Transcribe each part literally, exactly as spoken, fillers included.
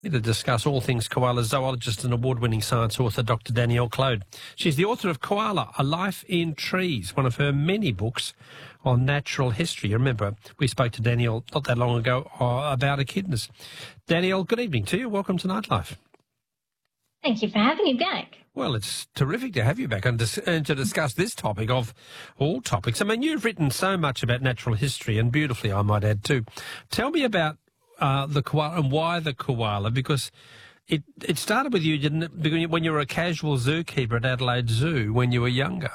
To discuss all things koala, zoologist and award-winning science author Doctor Danielle Clode. She's the author of Koala, A Life in Trees, one of her many books on natural history. Remember, we spoke to Danielle not that long ago uh, about echidnas. Danielle, good evening to you. Welcome to Nightlife. Thank you for having me back. Well, it's terrific to have you back and, dis- and to discuss this topic of all topics. I mean, you've written so much about natural history, and beautifully, I might add, too. Tell me about Uh, the koala and why the koala, because it it started with you, didn't it, when you were a casual zookeeper at Adelaide Zoo when you were younger?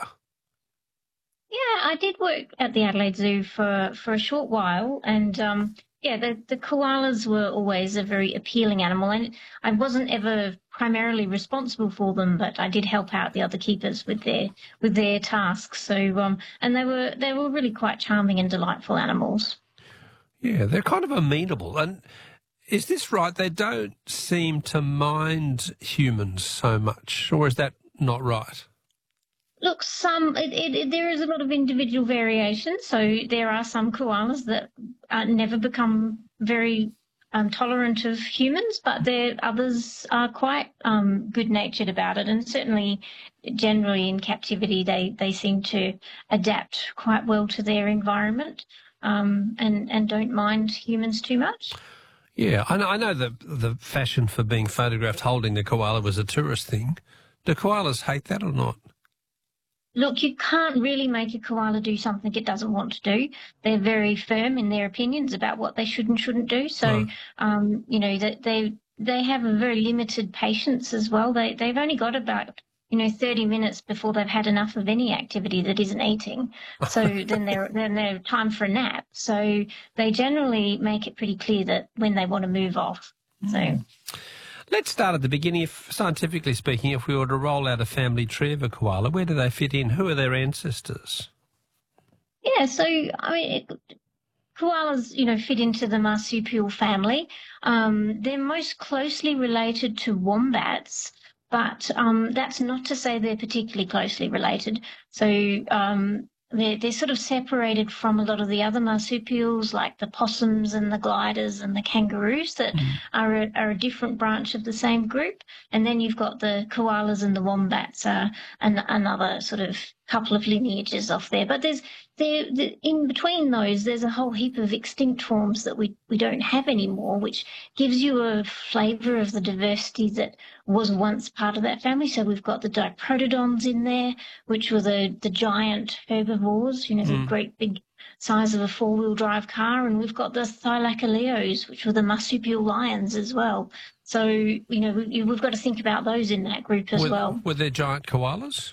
Yeah, I did work at the Adelaide Zoo for, for a short while, and um, yeah, the, the koalas were always a very appealing animal, and I wasn't ever primarily responsible for them, but I did help out the other keepers with their with their tasks. So um, and they were they were really quite charming and delightful animals. Yeah, they're kind of amenable. And is this right? They don't seem to mind humans so much, or is that not right? Look, some it, it, it, there is a lot of individual variation. So there are some koalas that uh, never become very um, tolerant of humans, but there others are quite um, good-natured about it. And certainly, generally in captivity, they, they seem to adapt quite well to their environment. Um, and, and don't mind humans too much. Yeah, I know, I know the, the fashion for being photographed holding the koala was a tourist thing. Do koalas hate that or not? Look, you can't really make a koala do something it doesn't want to do. They're very firm in their opinions about what they should and shouldn't do. So, Right. um, you know, that they they have a very limited patience as well. They, they've only got about you know, thirty minutes before they've had enough of any activity that isn't eating. So then they're then they're time for a nap. So they generally make it pretty clear that when they want to move off. So let's start at the beginning. If scientifically speaking, if we were to roll out a family tree of a koala, where do they fit in? Who are their ancestors? Yeah, so I mean it, koalas, you know, fit into the marsupial family. Um, they're most closely related to wombats. But um, that's not to say they're particularly closely related. So um, they're, they're sort of separated from a lot of the other marsupials, like the possums and the gliders and the kangaroos that mm. are, a, are a different branch of the same group. And then you've got the koalas and the wombats, uh, and another sort of couple of lineages off there. But there's there, the, in between those, there's a whole heap of extinct forms that we, we don't have anymore, which gives you a flavour of the diversity that was once part of that family. So we've got the diprotodons in there, which were the, the giant herbivores, you know, mm. the great big size of a four-wheel drive car. And we've got the thylacoleos, which were the marsupial lions as well. So, you know, we, we've got to think about those in that group as were, well. Were there giant koalas?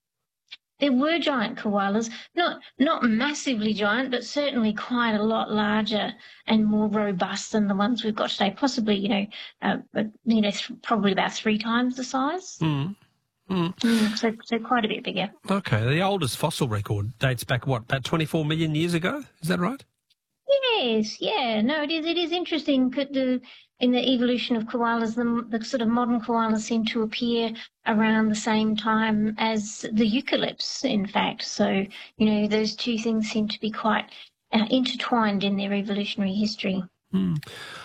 There were giant koalas, not not massively giant, but certainly quite a lot larger and more robust than the ones we've got today. Possibly, you know, uh, you know, th- probably about three times the size. Mm. Mm. Mm, so, so quite a bit bigger. Okay, the oldest fossil record dates back what, about twenty-four million years ago? Is that right? Yes, yeah, no, it is. It is interesting. Could the in the evolution of koalas, the, the sort of modern koalas seem to appear around the same time as the eucalypts, in fact. So, you know, those two things seem to be quite uh, intertwined in their evolutionary history. Hmm.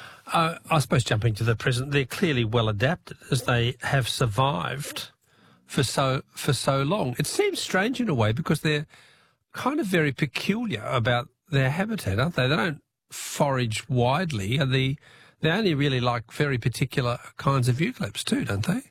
Uh, I suppose jumping to the present, they're clearly well adapted as they have survived for so for so long. It seems strange in a way because they're kind of very peculiar about their habitat, aren't they? They don't forage widely. Are the They only really like very particular kinds of eucalypts too, don't they?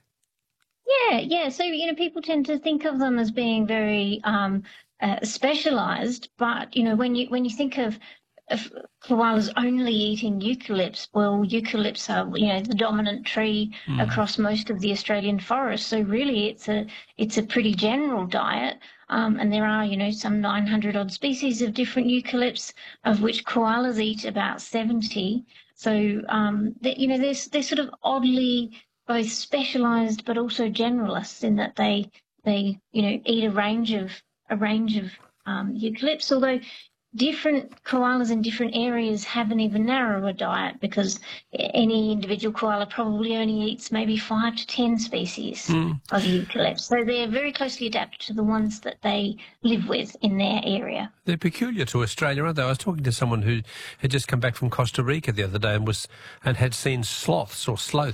Yeah, yeah. So, you know, people tend to think of them as being very um, uh, specialised, but, you know, when you when you think of, of koalas only eating eucalypts, well, eucalypts are, you know, the dominant tree mm. across most of the Australian forest. So really it's a it's a pretty general diet. Um, and there are, you know, some nine hundred odd species of different eucalypts, of which koalas eat about seventy. So, um, they, you know, they're, they're sort of oddly both specialised but also generalists in that they, they you know, eat a range of a range of um, eucalypts, although different koalas in different areas have an even narrower diet because any individual koala probably only eats maybe five to ten species mm. of eucalypts. So they're very closely adapted to the ones that they live with in their area. They're peculiar to Australia, aren't they? I was talking to someone who had just come back from Costa Rica the other day and was and had seen sloths or sloths